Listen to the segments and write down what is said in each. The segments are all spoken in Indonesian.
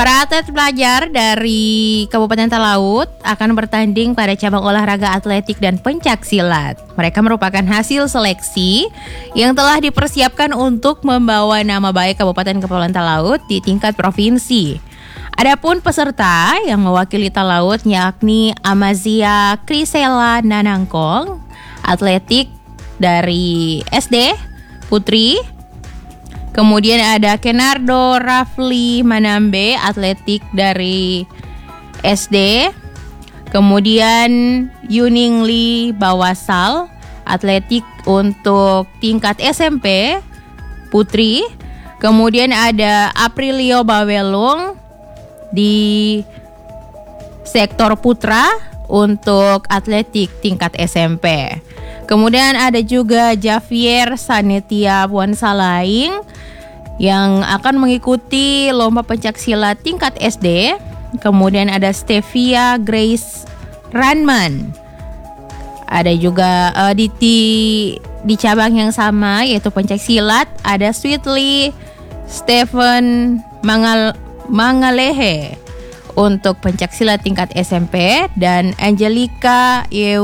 Para atlet pelajar dari Kabupaten Talaut akan bertanding pada cabang olahraga atletik dan pencaksilat. Mereka merupakan hasil seleksi yang telah dipersiapkan untuk membawa nama baik Kabupaten Kepulauan Talaut di tingkat provinsi. Adapun peserta yang mewakili Talaut yakni Amazia Krisela Nanangkong, atletik dari SD Putri. Kemudian ada Kenardo Rafli Manambe, atletik dari SD. Kemudian Yuning Lee Bawasal, atletik untuk tingkat SMP Putri. Kemudian ada Aprilio Bawelung di sektor putra untuk atletik tingkat SMP. Kemudian ada juga Javier Sanetia Buansalaing yang akan mengikuti lomba pencaksilat tingkat SD. Kemudian ada Stevia Grace Ranman. Ada juga di cabang yang sama yaitu pencaksilat ada Sweetly Stephen Mangalehe untuk pencaksilat tingkat SMP dan Angelica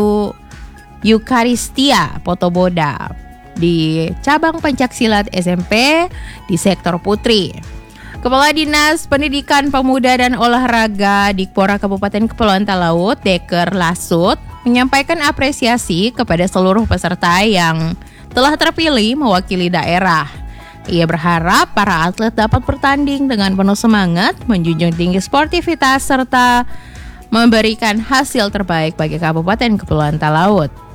Eukaristia Potoboda di cabang pencaksilat SMP di sektor putri. Kepala Dinas Pendidikan Pemuda dan Olahraga Dikpora Kabupaten Kepulauan Talaut, Deker Lasut, menyampaikan apresiasi kepada seluruh peserta yang telah terpilih mewakili daerah. Ia berharap para atlet dapat bertanding dengan penuh semangat, menjunjung tinggi sportivitas serta memberikan hasil terbaik bagi Kabupaten Kepulauan Talaut.